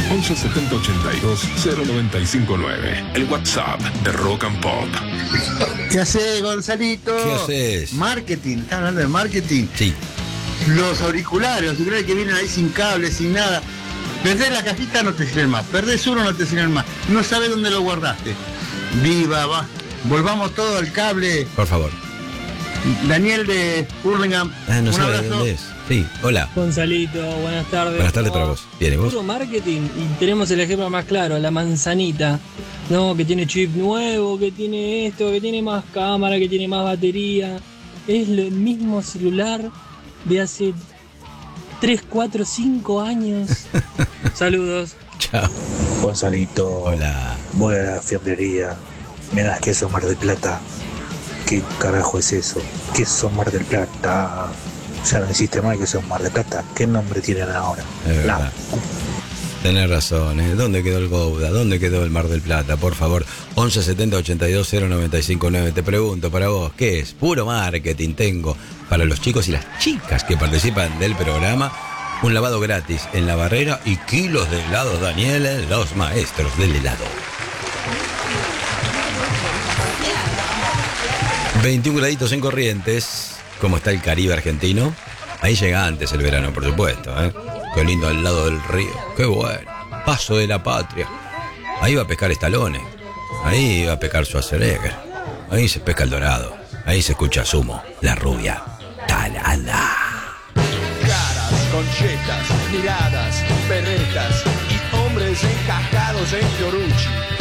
11 70 82 0959. El WhatsApp de Rock and Pop. ¿Qué haces, Gonzalito? ¿Qué haces? Marketing, ¿estás hablando de marketing? Sí. Los auriculares, que vienen ahí sin cable, sin nada. Perdés la cajita, no te sirven más. Perdés uno, no te sirven más. No sabes dónde lo guardaste. Viva, va. Volvamos todo al cable. Por favor. Daniel de Hurlingham. No un sabe abrazo. dónde es. Sí, hola. Gonzalito, buenas tardes. Buenas tardes para vos. Bien, ¿y vos? Puro marketing y tenemos el ejemplo más claro, la manzanita. No, que tiene chip nuevo, que tiene esto, que tiene más cámara, que tiene más batería. Es el mismo celular de hace 3, 4, 5 años. Saludos. Chao. Gonzalito, Hola. voy a la fiambrería, me das queso Mar del Plata. ¿Qué carajo es eso? Queso Mar del Plata. Ya no existe más queso Mar del Plata. ¿Qué nombre tienen ahora? Es verdad. Tenés razón, ¿eh? ¿Dónde quedó el Gouda? ¿Dónde quedó el Mar del Plata? Por favor, 11 70 82 0959. Te pregunto para vos, ¿qué es? Puro marketing tengo para los chicos y las chicas que participan del programa. Un lavado gratis en la barrera y kilos de helados, Daniel, los maestros del helado. 21 graditos en Corrientes. ¿Cómo está el Caribe argentino? Ahí llega antes el verano, por supuesto, ¿eh? Qué lindo al lado del río. Qué bueno. Paso de la patria. Ahí va a pescar Stallone. Ahí va a pescar Schwarzenegger. Ahí se pesca el Dorado. Ahí se escucha Sumo, la rubia. Talala. Caras, conchetas, miradas, perretas y hombres encajados en Fiorucci.